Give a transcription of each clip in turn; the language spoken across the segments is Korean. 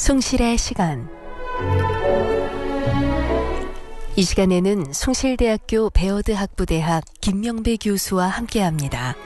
숭실의 시간. 이 시간에는 숭실대학교 배어드 학부대학 김명배 교수와 함께합니다.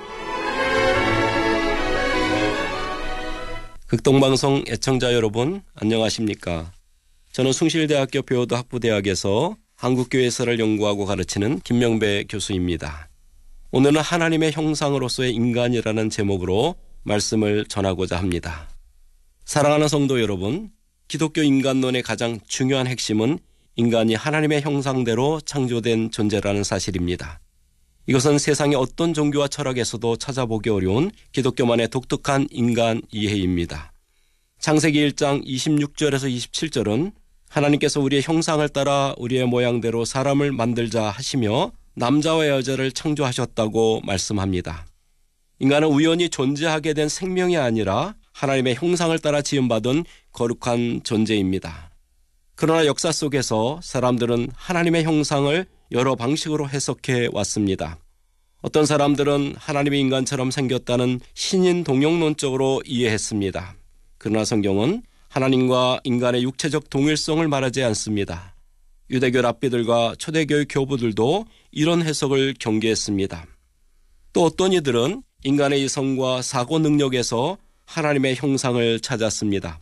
극동방송 애청자 여러분, 안녕하십니까? 저는 숭실대학교 배어드 학부대학에서 한국교회사를 연구하고 가르치는 김명배 교수입니다. 오늘은 하나님의 형상으로서의 인간이라는 제목으로 말씀을 전하고자 합니다. 사랑하는 성도 여러분, 기독교 인간론의 가장 중요한 핵심은 인간이 하나님의 형상대로 창조된 존재라는 사실입니다. 이것은 세상의 어떤 종교와 철학에서도 찾아보기 어려운 기독교만의 독특한 인간 이해입니다. 창세기 1장 26절에서 27절은 하나님께서 우리의 형상을 따라 우리의 모양대로 사람을 만들자 하시며 남자와 여자를 창조하셨다고 말씀합니다. 인간은 우연히 존재하게 된 생명이 아니라 하나님의 형상을 따라 지음받은 거룩한 존재입니다. 그러나 역사 속에서 사람들은 하나님의 형상을 여러 방식으로 해석해 왔습니다. 어떤 사람들은 하나님이 인간처럼 생겼다는 신인 동용론적으로 이해했습니다. 그러나 성경은 하나님과 인간의 육체적 동일성을 말하지 않습니다. 유대교 랍비들과 초대교회 교부들도 이런 해석을 경계했습니다. 또 어떤 이들은 인간의 이성과 사고 능력에서 하나님의 형상을 찾았습니다.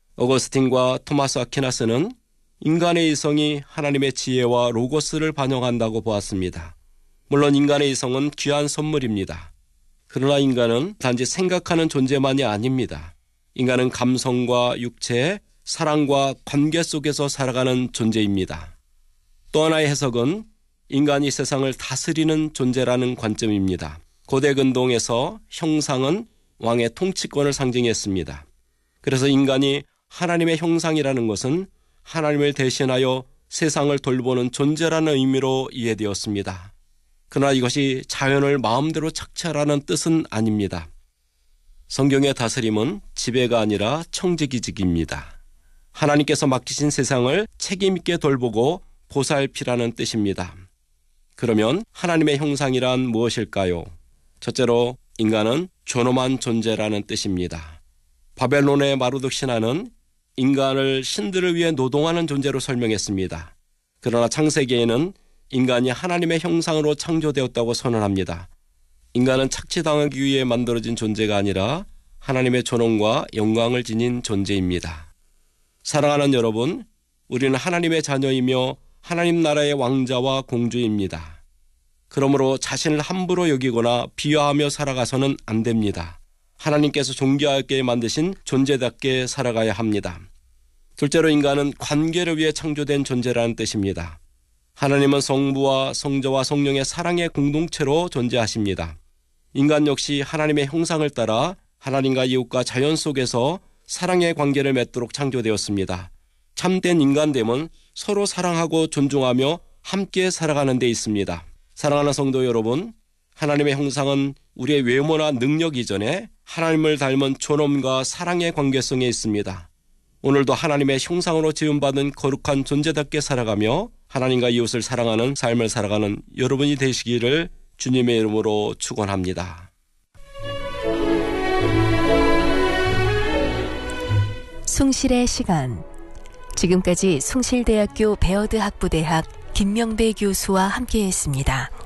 어거스틴과 토마스 아퀴나스는 인간의 이성이 하나님의 지혜와 로고스를 반영한다고 보았습니다. 물론 인간의 이성은 귀한 선물입니다. 그러나 인간은 단지 생각하는 존재만이 아닙니다. 인간은 감성과 육체, 사랑과 관계 속에서 살아가는 존재입니다. 또 하나의 해석은 인간이 세상을 다스리는 존재라는 관점입니다. 고대 근동에서 형상은 왕의 통치권을 상징했습니다. 그래서 인간이 하나님의 형상이라는 것은 하나님을 대신하여 세상을 돌보는 존재라는 의미로 이해되었습니다. 그러나 이것이 자연을 마음대로 착취하라는 뜻은 아닙니다. 성경의 다스림은 지배가 아니라 청지기직입니다. 하나님께서 맡기신 세상을 책임있게 돌보고 보살피라는 뜻입니다. 그러면 하나님의 형상이란 무엇일까요? 첫째로 인간은 존엄한 존재라는 뜻입니다. 바벨론의 마르둑 신화는 인간을 신들을 위해 노동하는 존재로 설명했습니다. 그러나 창세기에는 인간이 하나님의 형상으로 창조되었다고 선언합니다. 인간은 착취당하기 위해 만들어진 존재가 아니라 하나님의 존엄과 영광을 지닌 존재입니다. 사랑하는 여러분, 우리는 하나님의 자녀이며 하나님 나라의 왕자와 공주입니다. 그러므로 자신을 함부로 여기거나 비하하며 살아가서는 안 됩니다. 하나님께서 존귀하게 만드신 존재답게 살아가야 합니다. 둘째로 인간은 관계를 위해 창조된 존재라는 뜻입니다. 하나님은 성부와 성자와 성령의 사랑의 공동체로 존재하십니다. 인간 역시 하나님의 형상을 따라 하나님과 이웃과 자연 속에서 사랑의 관계를 맺도록 창조되었습니다. 참된 인간됨은 서로 사랑하고 존중하며 함께 살아가는 데 있습니다. 사랑하는 성도 여러분, 하나님의 형상은 우리의 외모나 능력 이전에 하나님을 닮은 존엄과 사랑의 관계성에 있습니다. 오늘도 하나님의 형상으로 지음받은 거룩한 존재답게 살아가며 하나님과 이웃을 사랑하는 삶을 살아가는 여러분이 되시기를 주님의 이름으로 축원합니다. 숭실의 시간. 지금까지 숭실대학교 배어드 학부대학 김명배 교수와 함께했습니다.